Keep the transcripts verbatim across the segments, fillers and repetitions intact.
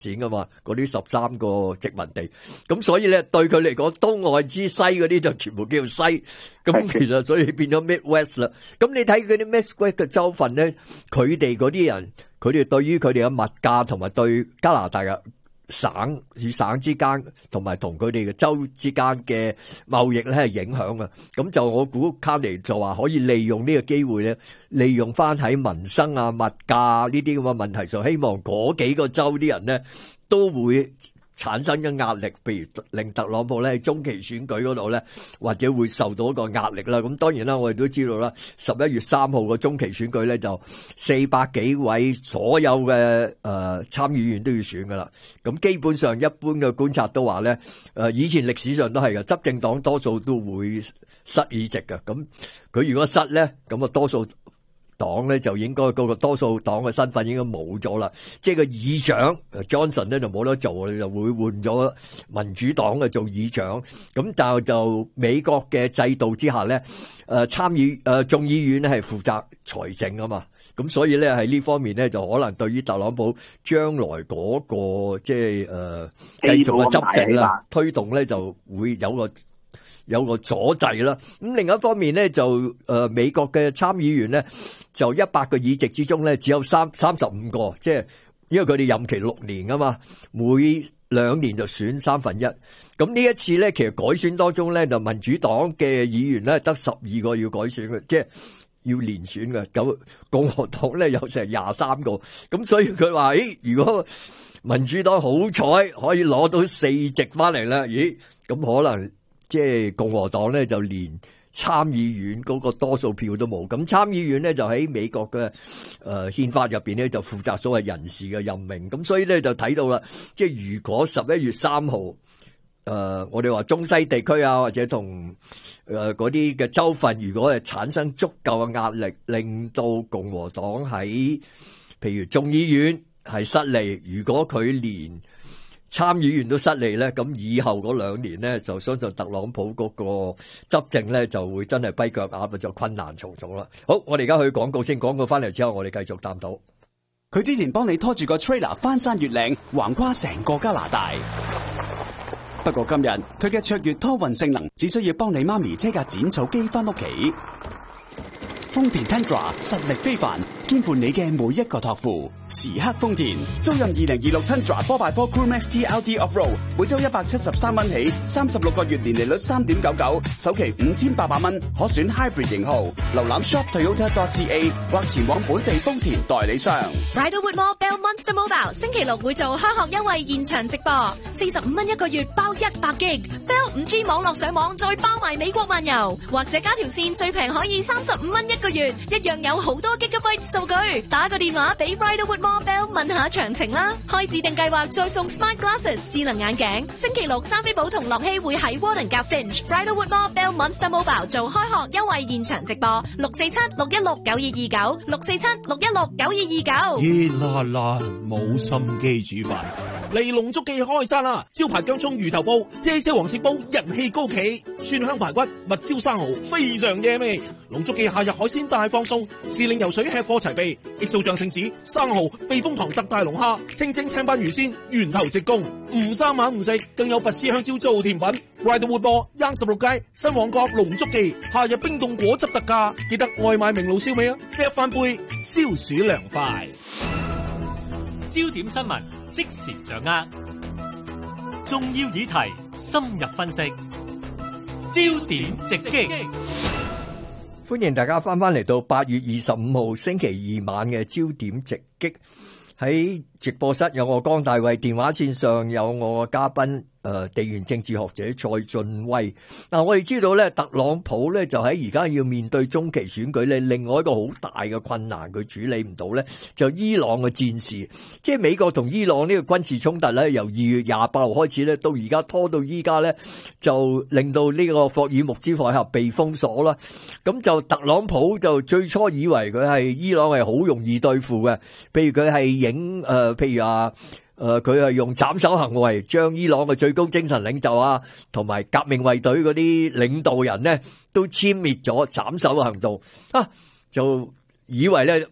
展噶嘛，嗰啲十三個殖民地，咁所以咧對佢嚟講，東岸之西嗰啲就全部叫西，咁其實所以變咗 Midwest 啦。咁你睇佢啲 Midwest 嘅州份咧，佢哋嗰啲人，佢哋對於佢哋嘅物價同埋對加拿大嘅省與省之間，同埋同佢哋嘅州之間嘅貿易咧係影響嘅。咁就我估卡尼就話可以利用呢個機會咧，利用翻喺民生啊、物價呢啲咁嘅問題上，希望嗰幾個州啲人咧都會產生嘅壓力，譬如令特朗普咧喺中期選舉嗰度咧，或者會受到一個壓力啦。咁當然啦，我哋都知道啦，十一月三號個中期選舉咧就四百幾位所有嘅誒參議員都要選噶啦。咁基本上一般嘅觀察都話咧，誒以前歷史上都係嘅，執政黨多數都會失議席嘅。咁佢如果失咧，咁啊多數黨咧就應該嗰個多數黨嘅身份應該冇咗啦，即係個議長 Johnson 咧就冇得做，就會換咗民主黨嘅做議長。咁但係就美國嘅制度之下咧，誒參議誒眾議院咧係負責財政啊嘛，咁所以咧喺呢方面咧就可能對於特朗普將來嗰個即係誒繼續嘅執政啦，推動咧就會有個有個阻滯啦。咁另一方面咧就誒、呃、美國嘅參議員咧就一百個議席之中咧只有三三十五個，即係因為佢哋任期六年啊嘛，每兩年就選三分一。咁呢一次咧其實改選當中咧就民主黨嘅議員咧得十二個要改選嘅，即係要連選嘅。咁共和黨咧有成廿三個，咁所以佢話誒如果民主黨好彩可以攞到四席翻嚟啦，咦咁可能即係共和黨咧就連參議院嗰個多數票都冇。咁參議院咧就喺美國嘅誒憲法入邊咧就負責所謂人事嘅任命。咁所以咧就睇到啦，即係如果十一月三號誒我哋話中西地區啊，或者同誒嗰啲嘅州份，如果係產生足夠嘅壓力，令到共和黨喺譬如眾議院係失利，如果佢連參議員都失利咧，咁以後嗰兩年咧，就相信特朗普嗰個執政咧就會真係跛腳鴨，就困難重重啦。好，我哋而家去廣告先，廣告翻嚟之後，我哋繼續探討。 佢之前幫你拖住個 trailer 翻山越嶺，橫跨成個加拿大。不過今日佢嘅卓越拖運性能，只需要幫你媽咪車架剪草機翻屋企。豐田 Tundra 實力非凡，兼顧你嘅每一個託付。時刻豐田，租任二零二六 Tundra four by four Crew Max T L T Off-Road， 每周一百七十三蚊起，三十六個月年利率三點九九，首期五千八百蚊，可選 Hybrid 型號。瀏覽 shop toyota dot c a 或前往本地豐田代理商。 Riderwood Mall Bell Monster Mobile 星期六會做開學優惠現場直播，四十五蚊一個月包一百 G Bell 五 G 網絡上網，再包埋美國漫遊，或者加條線最平可以三十五蚊一個月，一樣有好多 Gigabyte 數據。打個電話俾 Riderwood Mall Bell 問下詳情啦。開指定計劃再送 Smart Glasses 智能眼鏡。星期六三飛寶同樂希會喺 Warden 夾 Finch Riderwood Mall Bell Monster Mobile 做開學優惠現場直播，六四七六一六九二二九，六四七六一六九二二九。 熱辣辣，冇心機煮飯。嚟龍足記開餐啦！招牌薑蔥魚頭煲、啫啫黃鱔煲人氣高企，蒜香排骨、蜜椒生蠔非常惹味。龍足記夏日海鮮大放送，時令游水吃貨齊備，X O醬聖子、生蠔、避風塘特大龍蝦、清蒸青斑魚鮮，源頭直供，唔三晚唔食，更有拔絲香蕉做甜品。Riderwood Mall 央十六街新旺角龍足記，夏日冰凍果汁特價，記得外賣明爐燒味啊！一翻杯消暑涼快。 焦點新聞即時掌握，重要議題深入分析，焦點直擊。 歡迎大家翻翻嚟到八月二十五號星期二晚嘅焦點直擊。喺直播室有我江大衛，電話線上有我嘅嘉賓誒，地緣政治學者蔡俊威。嗱，我哋知道咧，特朗普咧就喺而家要面對中期選舉咧，另外一個好大嘅困難佢處理唔到咧，就伊朗嘅戰事，即係美國同伊朗呢個軍事衝突咧，由二月廿八號開始咧，到而家拖到依家咧，就令到呢個霍爾木茲海峽被封鎖啦。咁就特朗普就最初以為佢係伊朗係好容易對付嘅，譬如佢係影誒，譬如啊。誒，佢係用斬首行為將伊朗嘅最高精神領袖啊，同埋革命衛隊嗰啲領導人呢，都殲滅咗斬首嘅行動啊，就以為咧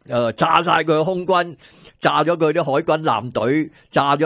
誒炸晒佢空軍，炸咗佢啲海軍艦隊，炸咗